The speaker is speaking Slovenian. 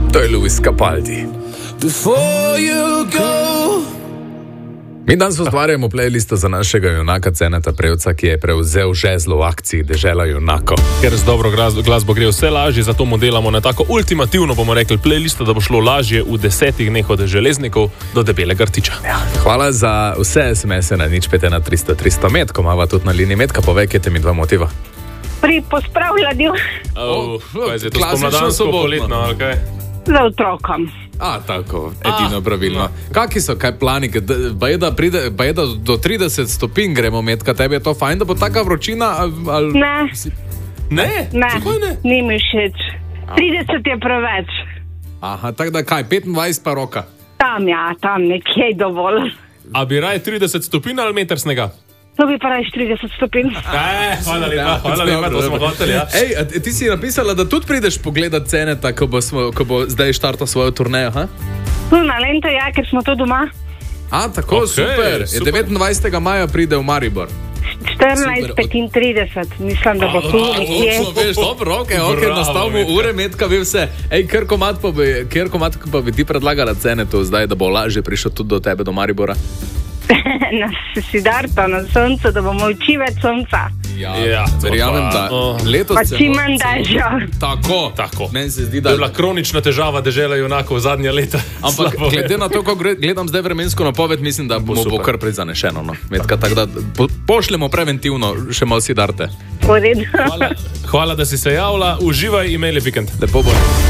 To je Luis Capaldi. Mi danes ustvarjamo playlisto za našega junaka Ceneta Prevca, ki je prevzel žezlo v akciji Dežela junako. Ker z dobro glasbo gre vse lažje, zato mu delamo na tako ultimativno, bomo rekli, playlisto, da bo šlo lažje v 10 dneh od železnikov do debelega rtiča. Ja, hvala za vse SMS-e na 051 300 Metko, imava tudi na liniji Metka, povejte mi dva motiva. Pri pospravljanju Kaj je to spomladansko, poletno, ali kaj? za otrokom. Tako, edino pravilno. Kaki so, kaj plani? Bajeda do 30 stopinj gremo Metka, tebi je to fajn, da bo taka vročina? Ali... Ne? Zakaj ne? Ni mi všeč. 30 je preveč. Aha, tako da kaj, 25 pa roka? Tam nekje dovolj. A bi raje 30 stopinj ali meter snega? To bi pa raje 40 stopinj. Hvala lepa, to smo hoteli, ja. Ej, ti si napisala, da tudi prideš pogledat Ceneta, ko bo zdaj štartal svojo turnejo, ha? Tu na Lento, ja, ker smo tu doma. Tako, super. 29. maja pride v Maribor. 14:35, mislim, da bo tu nekje. Dobro, ok, nastavimo ure, Metka ve vse. Ej, kjer komat pa bi ti predlagala Cenetu zdaj, da bo lažje prišel tudi do tebe, do Maribora? Na Sidarto, na soncu, da bomo oči več sonca. Ja, verjamem, da letos pa čim manj dežja. Tako. Meni se zdi, da je bila kronična težava Dežela junakov zadnja leta. Ampak glede na to, ko gledam zdaj vremensko napoved, mislim, da bo kar prizanešeno. Metka, tako da pošljemo preventivno še malo Sidarte. V redu. Hvala, da si se javila. Uživaj, imej lep vikend. Lepo bo.